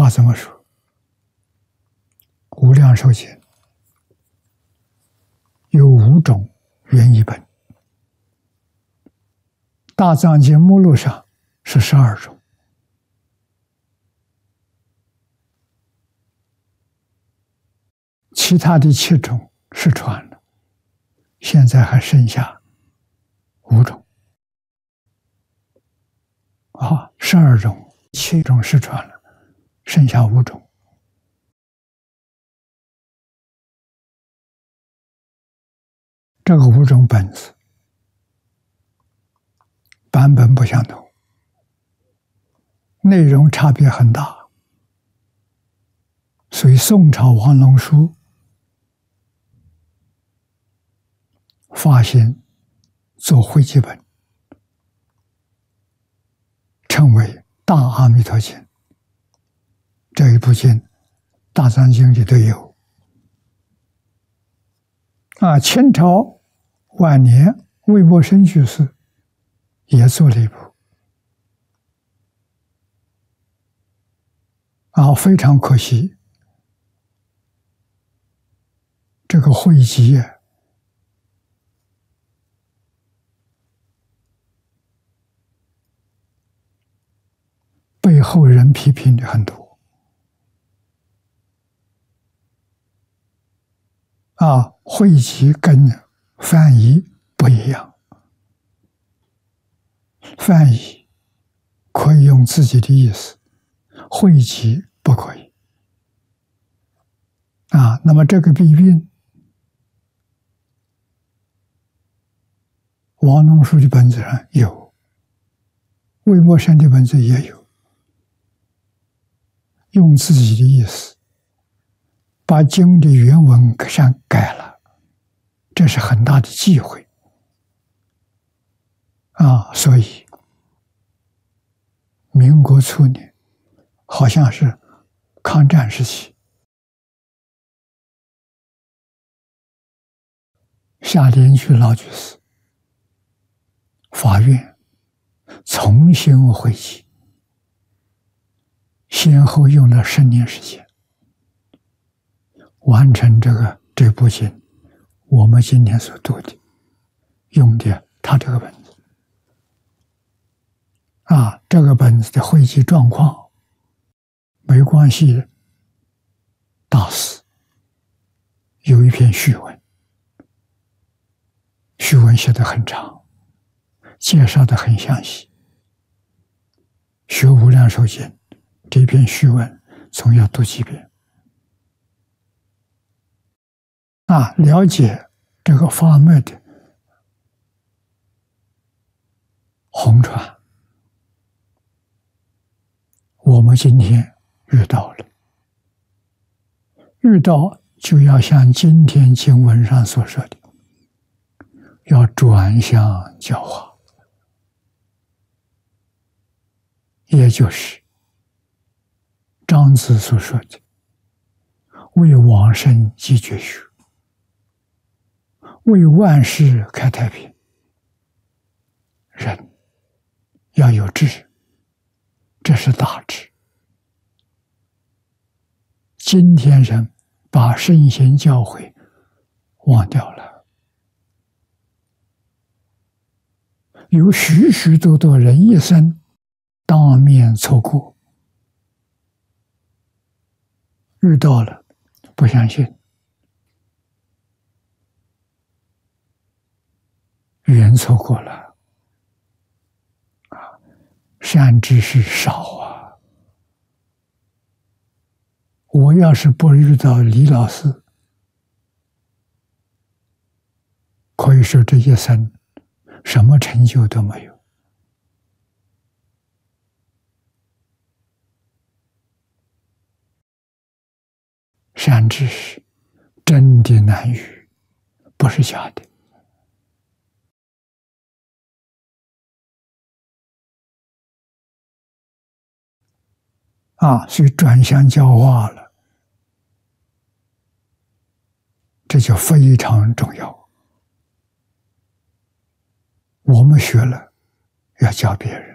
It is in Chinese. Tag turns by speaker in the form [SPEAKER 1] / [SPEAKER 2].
[SPEAKER 1] 话怎么说？无量寿经有5种原译本，大藏经目录上是12种。其他的7种失传了，现在还剩下5种。12种，7种失传了，剩下5种。这个5种本子版本不相同，内容差别很大，所以宋朝王龙书发行做汇集本，称为《大阿弥陀经》。这一部经，大藏经里都有。清朝晚年魏默生居士也做了一部，非常可惜，这个汇集被后人批评的很多。汇集跟翻译不一样，翻译可以用自己的意思，汇集不可以。那么这个弊病，王龙书的本子上有，魏默生的本子也有，用自己的意思把经的原文上改了，这是很大的忌讳所以民国初年，好像是抗战时期，夏莲居老居士法院重新汇集，先后用了10年时间完成这部经，我们今天所读的，用的他这个本子。这个本子的汇集状况，没关系大师有一篇序文，序文写得很长，介绍得很详细。学无量寿经这篇序文总要读几遍了解这个法脉的红传。我们今天遇到了，遇到就要像今天经文上所说的，要转向教化，也就是庄子所说的为往生继绝学，为万世开太平。人要有智，这是大智。今天人把圣贤教诲忘掉了，有许许多多人一生当面错过，遇到了不相信，缘错过了善知识少我要是不遇到李老师，可以说这一生什么成就都没有。善知识真的难遇，不是假的。所以转向教化了，这就非常重要。我们学了，要教别人。